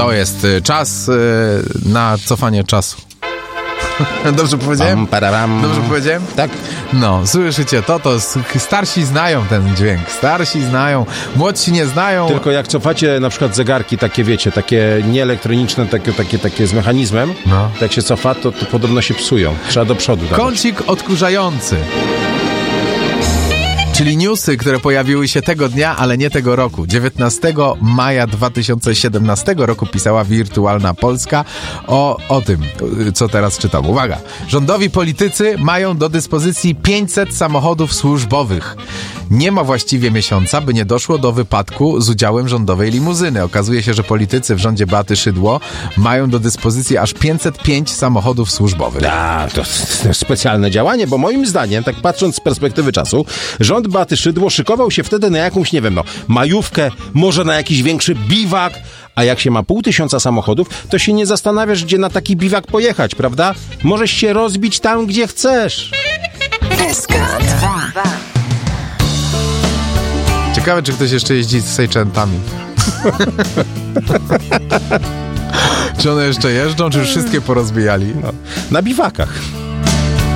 To jest czas na cofanie czasu. Dobrze powiedziałem? Dobrze powiedziałem? Tak. No, słyszycie to starsi znają ten dźwięk, starsi znają, młodsi nie znają. Tylko jak cofacie na przykład zegarki takie, wiecie, takie nieelektroniczne, takie z mechanizmem, No. jak się cofa, to podobno się psują. Trzeba do przodu dawać. Kącik odkurzający. Czyli newsy, które pojawiły się tego dnia, ale nie tego roku. 19 maja 2017 roku pisała Wirtualna Polska o tym, co teraz czytam. Uwaga! Rządowi politycy mają do dyspozycji 500 samochodów służbowych. Nie ma właściwie miesiąca, by nie doszło do wypadku z udziałem rządowej limuzyny. Okazuje się, że politycy w rządzie Beaty Szydło mają do dyspozycji aż 505 samochodów służbowych. To specjalne działanie, bo moim zdaniem, tak patrząc z perspektywy czasu, rząd Beaty Szydło szykował się wtedy na jakąś, nie wiem, majówkę, może na jakiś większy biwak, a jak się ma 500 samochodów, to się nie zastanawiasz, gdzie na taki biwak pojechać, prawda? Możesz się rozbić tam, gdzie chcesz. Ciekawe, czy ktoś jeszcze jeździ z Seicentami. Czy one jeszcze jeżdżą, czy już wszystkie porozbijali? Na biwakach.